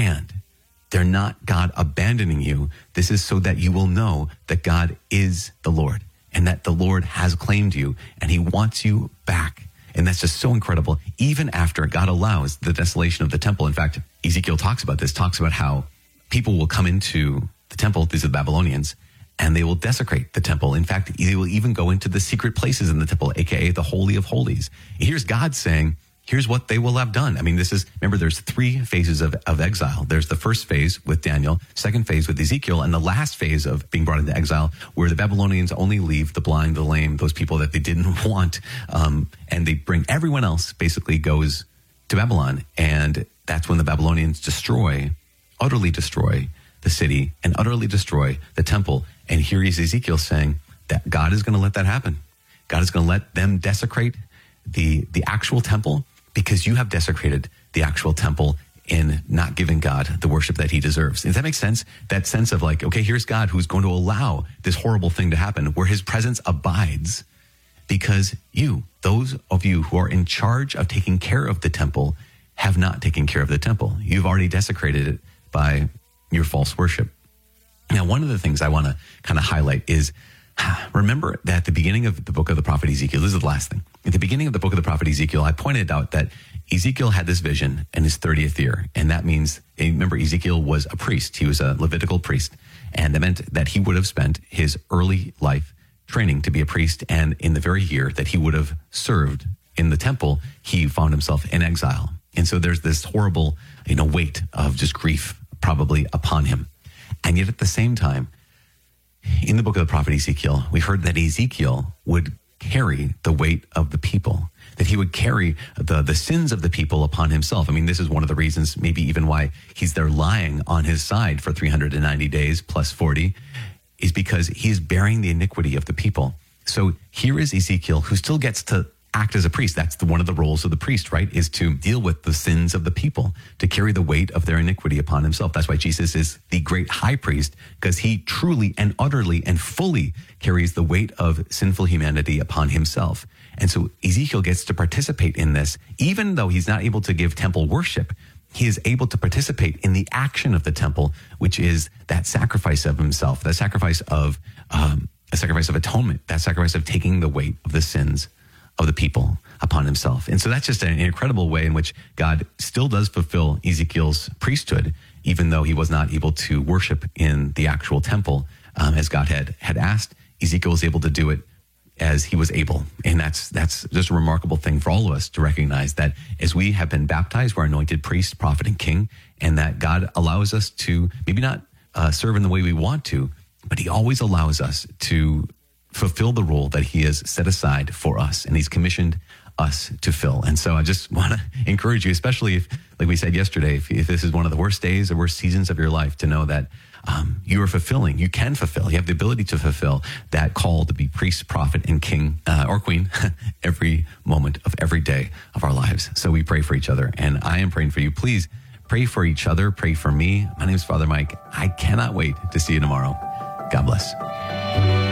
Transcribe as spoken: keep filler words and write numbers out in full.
understand. They're not God abandoning you. This is so that you will know that God is the Lord and that the Lord has claimed you and he wants you back. And that's just so incredible. Even after God allows the desolation of the temple. In fact, Ezekiel talks about this, talks about how people will come into the temple, these are the Babylonians, and they will desecrate the temple. In fact, they will even go into the secret places in the temple, aka the Holy of Holies. Here's God saying, here's what they will have done. I mean, this is, remember, there's three phases of, of exile. There's the first phase with Daniel, second phase with Ezekiel, and the last phase of being brought into exile, where the Babylonians only leave the blind, the lame, those people that they didn't want, um, and they bring everyone else, basically goes to Babylon. And that's when the Babylonians destroy, utterly destroy the city and utterly destroy the temple. And here is Ezekiel saying that God is going to let that happen. God is going to let them desecrate the the actual temple, because you have desecrated the actual temple in not giving God the worship that he deserves. Does that make sense? That sense of like, okay, here's God who's going to allow this horrible thing to happen, where his presence abides because you, those of you who are in charge of taking care of the temple, have not taken care of the temple. You've already desecrated it by your false worship. Now, one of the things I want to kind of highlight is, remember that at the beginning of the book of the prophet Ezekiel, this is the last thing. At the beginning of the book of the prophet Ezekiel, I pointed out that Ezekiel had this vision in his thirtieth year. And that means, remember, Ezekiel was a priest. He was a Levitical priest. And that meant that he would have spent his early life training to be a priest. And in the very year that he would have served in the temple, he found himself in exile. And so there's this horrible, you know, weight of just grief probably upon him. And yet at the same time, in the book of the prophet Ezekiel, we heard that Ezekiel would carry the weight of the people, that he would carry the, the sins of the people upon himself. I mean, this is one of the reasons, maybe even why he's there lying on his side for three hundred ninety days plus forty, is because he's bearing the iniquity of the people. So here is Ezekiel, who still gets to act as a priest. That's the, one of the roles of the priest, right? Is to deal with the sins of the people, to carry the weight of their iniquity upon himself. That's why Jesus is the great high priest, because he truly and utterly and fully carries the weight of sinful humanity upon himself. And so Ezekiel gets to participate in this, even though he's not able to give temple worship. He is able to participate in the action of the temple, which is that sacrifice of himself, that sacrifice of um, a sacrifice of atonement, that sacrifice of taking the weight of the sins of the people upon himself. And so that's just an incredible way in which God still does fulfill Ezekiel's priesthood, even though he was not able to worship in the actual temple um, as God had had asked. Ezekiel was able to do it as he was able. And that's that's just a remarkable thing for all of us to recognize, that as we have been baptized, we're anointed priest, prophet, and king, and that God allows us to maybe not uh, serve in the way we want to, but he always allows us to fulfill the role that he has set aside for us, and he's commissioned us to fill. And so I just want to encourage you, especially if, like we said yesterday, if, if this is one of the worst days or worst seasons of your life, to know that um, you are fulfilling, you can fulfill, you have the ability to fulfill that call to be priest, prophet, and king uh, or queen every moment of every day of our lives. So we pray for each other, and I am praying for you. Please pray for each other, pray for me. My name is Father Mike. I cannot wait to see you tomorrow. God bless.